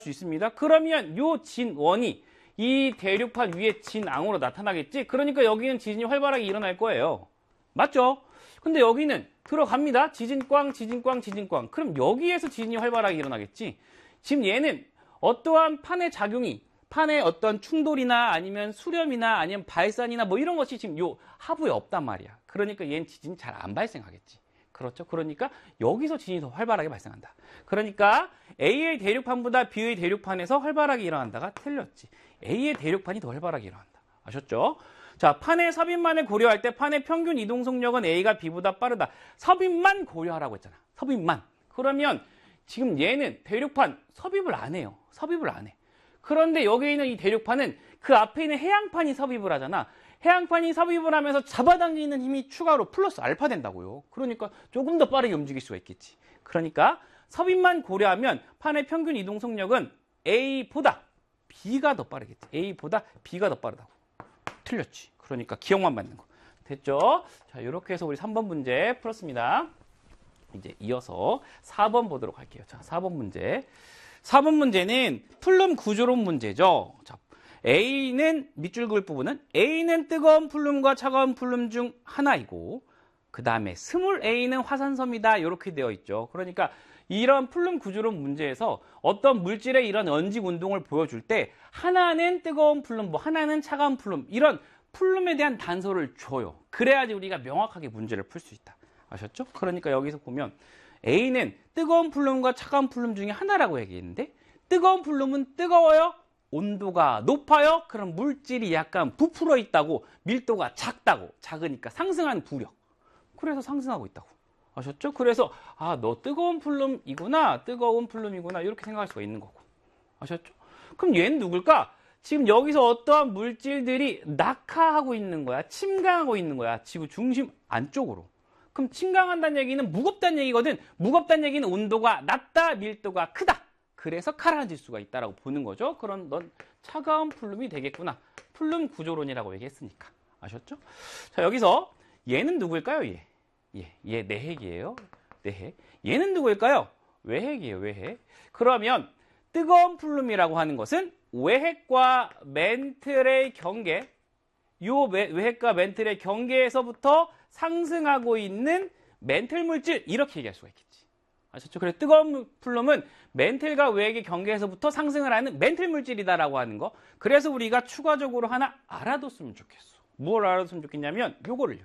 수 있습니다. 그러면 요 진원이 이 대륙판 위에 진앙으로 나타나겠지? 그러니까 여기는 지진이 활발하게 일어날 거예요. 맞죠? 근데 여기는 들어갑니다. 지진꽝, 지진꽝, 지진꽝. 그럼 여기에서 지진이 활발하게 일어나겠지? 지금 얘는 어떠한 판의 작용이, 판의 어떤 충돌이나 아니면 수렴이나 아니면 발산이나 뭐 이런 것이 지금 요 하부에 없단 말이야. 그러니까 얘는 지진이 잘 안 발생하겠지. 그렇죠? 그러니까 여기서 지진이 더 활발하게 발생한다. 그러니까 A의 대륙판보다 B의 대륙판에서 활발하게 일어난다가 틀렸지. A의 대륙판이 더 활발하게 일어난다. 아셨죠? 자, 판의 섭입만을 고려할 때 판의 평균 이동 속력은 A가 B보다 빠르다. 섭입만 고려하라고 했잖아. 섭입만. 그러면 지금 얘는 대륙판 섭입을 안 해요. 섭입을 안 해. 그런데 여기 있는 이 대륙판은 그 앞에 있는 해양판이 섭입을 하잖아. 해양판이 섭입을 하면서 잡아당기는 힘이 추가로 플러스 알파 된다고요. 그러니까 조금 더 빠르게 움직일 수가 있겠지. 그러니까 섭입만 고려하면 판의 평균 이동 속력은 A보다 B가 더 빠르겠지. A보다 B가 더 빠르다고. 틀렸지. 그러니까 기억만 맞는 거. 됐죠? 자, 이렇게 해서 우리 3번 문제 풀었습니다. 이제 이어서 4번 보도록 할게요. 자, 4번 문제. 4번 문제는 플룸 구조론 문제죠. 자, A는 밑줄 그을 부분은 A는 뜨거운 플룸과 차가운 플룸 중 하나이고 그 다음에 스몰 A는 화산섬이다. 이렇게 되어 있죠. 그러니까 이런 플룸 구조론 문제에서 어떤 물질의 이런 연직 운동을 보여줄 때 하나는 뜨거운 플룸, 뭐 하나는 차가운 플룸 이런 플룸에 대한 단서를 줘요. 그래야지 우리가 명확하게 문제를 풀 수 있다. 아셨죠? 그러니까 여기서 보면 A는 뜨거운 플룸과 차가운 플룸 중에 하나라고 얘기했는데 뜨거운 플룸은 뜨거워요? 온도가 높아요? 그럼 물질이 약간 부풀어 있다고 밀도가 작다고 작으니까 상승한 부력. 그래서 상승하고 있다고. 아셨죠? 그래서 아, 너 뜨거운 플룸이구나. 뜨거운 플룸이구나. 이렇게 생각할 수가 있는 거고. 아셨죠? 그럼 얘는 누굴까? 지금 여기서 어떠한 물질들이 낙하하고 있는 거야. 침강하고 있는 거야. 지구 중심 안쪽으로. 그럼 침강한다는 얘기는 무겁다는 얘기거든. 무겁다는 얘기는 온도가 낮다, 밀도가 크다. 그래서 가라앉을 수가 있다라고 보는 거죠. 그럼 넌 차가운 플룸이 되겠구나. 플룸 구조론이라고 얘기했으니까. 아셨죠? 자, 여기서 얘는 누구일까요? 얘 내핵이에요. 내핵. 얘는 누구일까요? 외핵이에요. 외핵. 그러면 뜨거운 플룸이라고 하는 것은 외핵과 멘틀의 경계, 요 외핵과 멘틀의 경계에서부터 상승하고 있는 멘틀 물질 이렇게 얘기할 수가 있겠지. 아셨죠? 그래서 뜨거운 플룸은 멘틀과 외핵의 경계에서부터 상승을 하는 멘틀 물질이다라고 하는 거. 그래서 우리가 추가적으로 하나 알아뒀으면 좋겠어. 뭘 알아뒀으면 좋겠냐면 요거를요.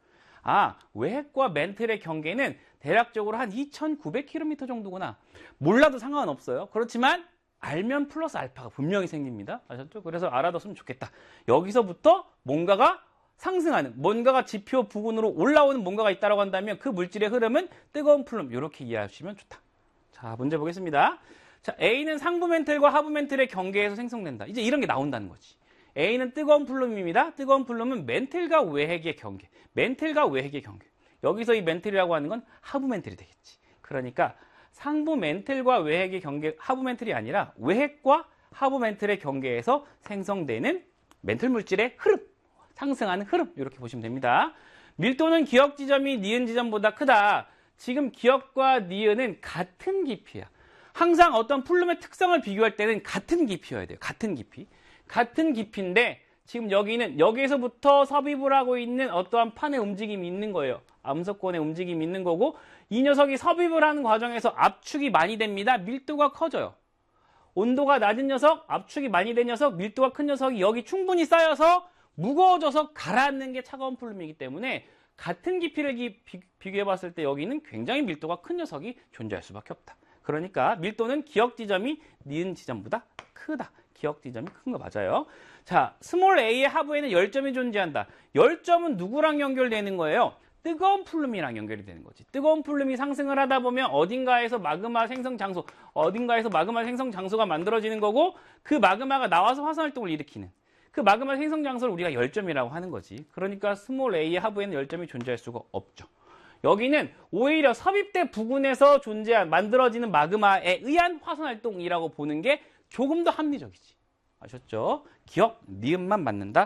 아, 외핵과 멘틀의 경계는 대략적으로 한 2,900km 정도구나. 몰라도 상관없어요. 그렇지만 알면 플러스 알파가 분명히 생깁니다. 아셨죠? 그래서 알아뒀으면 좋겠다. 여기서부터 뭔가가 상승하는, 뭔가가 지표 부근으로 올라오는 뭔가가 있다고 한다면 그 물질의 흐름은 뜨거운 플룸. 이렇게 이해하시면 좋다. 자, 문제 보겠습니다. 자, A는 상부 멘틀과 하부 멘틀의 경계에서 생성된다. 이제 이런 게 나온다는 거지. A는 뜨거운 플룸입니다. 뜨거운 플룸은 멘틀과 외핵의 경계. 멘틀과 외핵의 경계. 여기서 이 멘틀이라고 하는 건 하부 멘틀이 되겠지. 그러니까 상부 멘틀과 외핵의 경계, 하부 멘틀이 아니라 외핵과 하부 멘틀의 경계에서 생성되는 멘틀 물질의 흐름, 상승하는 흐름 이렇게 보시면 됩니다. 밀도는 기역 지점이 니은 지점보다 크다. 지금 기역과 니은은 같은 깊이야. 항상 어떤 플룸의 특성을 비교할 때는 같은 깊이여야 돼요. 같은 깊이. 같은 깊이인데 지금 여기는 여기에서부터 섭입을 하고 있는 어떠한 판의 움직임이 있는 거예요. 암석권의 움직임이 있는 거고 이 녀석이 섭입을 하는 과정에서 압축이 많이 됩니다. 밀도가 커져요. 온도가 낮은 녀석, 압축이 많이 된 녀석, 밀도가 큰 녀석이 여기 충분히 쌓여서 무거워져서 가라앉는 게 차가운 플룸이기 때문에 같은 깊이를 비교해 봤을 때 여기는 굉장히 밀도가 큰 녀석이 존재할 수밖에 없다. 그러니까 밀도는 기역 지점이 니은 지점보다 크다. 기역 지점이 큰 거 맞아요. 자, 스몰 A의 하부에는 열점이 존재한다. 열점은 누구랑 연결되는 거예요? 뜨거운 플룸이랑 연결이 되는 거지. 뜨거운 플룸이 상승을 하다 보면 어딘가에서 마그마 생성 장소, 어딘가에서 마그마 생성 장소가 만들어지는 거고 그 마그마가 나와서 화산 활동을 일으키는 그 마그마 생성 장소를 우리가 열점이라고 하는 거지. 그러니까 스몰 A의 하부에는 열점이 존재할 수가 없죠. 여기는 오히려 섭입대 부근에서 만들어지는 마그마에 의한 화산 활동이라고 보는 게 조금 더 합리적이지. 아셨죠? 기억, 니은만 맞는다.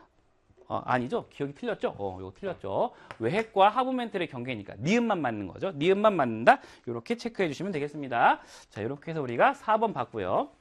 아니죠? 기억이 틀렸죠? 이거 틀렸죠? 외핵과 하부 멘틀의 경계니까 니은만 맞는 거죠. 니은만 맞는다. 이렇게 체크해 주시면 되겠습니다. 자, 이렇게 해서 우리가 4번 봤고요.